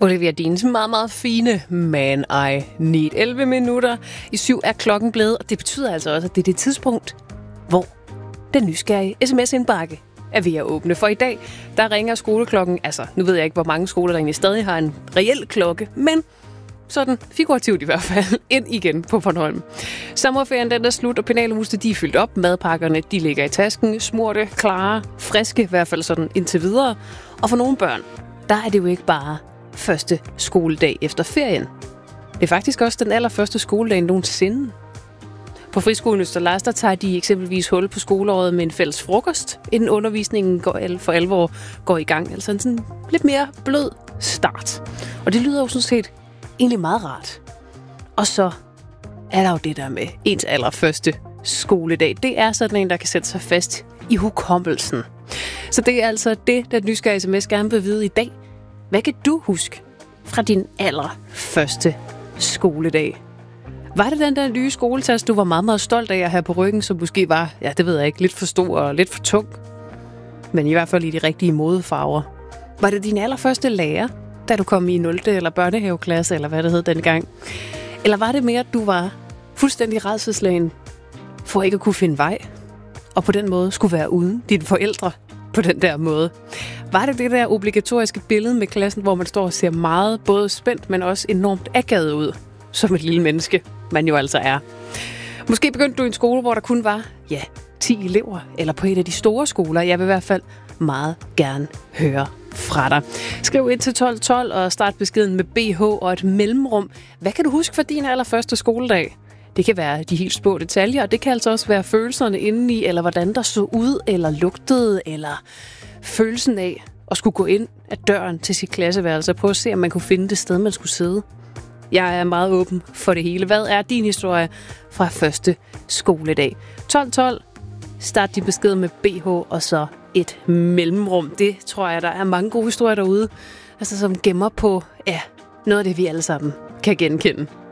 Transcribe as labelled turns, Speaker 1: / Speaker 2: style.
Speaker 1: Olivia Deans meget, meget fine Man I Need. 11 minutter i 7 er klokken blevet, og det betyder altså også, at det er det tidspunkt, hvor den nysgerrige sms-indbakke er ved at åbne. For i dag, der ringer skoleklokken, altså nu ved jeg ikke, hvor mange skoler der egentlig stadig har en reel klokke, men sådan figurativt i hvert fald, ind igen på Bornholm. Sommerferien den er slut, og penalhusene de er fyldt op. Madpakkerne de ligger i tasken, smurte, klare, friske, i hvert fald sådan indtil videre. Og for nogle børn, der er det jo ikke bare første skoledag efter ferien. Det er faktisk også den allerførste skoledag nogensinde. På friskolen Østerlars, der tager de eksempelvis hul på skoleåret med en fælles frokost, inden undervisningen for alvor går i gang. Altså en sådan lidt mere blød start. Og det lyder jo sådan set egentlig meget rart. Og så er der jo det der med ens allerførste skoledag. Det er sådan en, der kan sætte sig fast i hukommelsen. Så det er altså det, der nysgerrige sms gerne vil vide i dag. Hvad kan du huske fra din allerførste skoledag? Var det den der nye skoletaske, du var meget, meget stolt af at have på ryggen, som måske var, ja, det ved jeg ikke, lidt for stor og lidt for tung, men i hvert fald i de rigtige modefarver? Var det din allerførste lærer, da du kom i 0. eller børnehaveklasse, eller hvad det hed dengang? Eller var det mere, at du var fuldstændig rædselsslagen for ikke at kunne finde vej, og på den måde skulle være uden dine forældre på den der måde? Var det det der obligatoriske billede med klassen, hvor man står og ser meget både spændt, men også enormt akavet ud, som et lille menneske, man jo altså er? Måske begyndte du i en skole, hvor der kun var, 10 elever, eller på et af de store skoler. Jeg vil i hvert fald meget gerne høre fra dig. Skriv ind til 1212 og start beskeden med BH og et mellemrum. Hvad kan du huske fra din allerførste skoledag? Det kan være de helt små detaljer, og det kan altså også være følelserne indeni, eller hvordan der så ud, eller lugtede, eller følelsen af at skulle gå ind ad døren til sit klasseværelse og prøve at se, om man kunne finde det sted, man skulle sidde. Jeg er meget åben for det hele. Hvad er din historie fra første skoledag? 1212. Start din besked med BH og så et mellemrum. Det tror jeg, der er mange gode historier derude, altså som gemmer på noget af det, vi alle sammen kan genkende.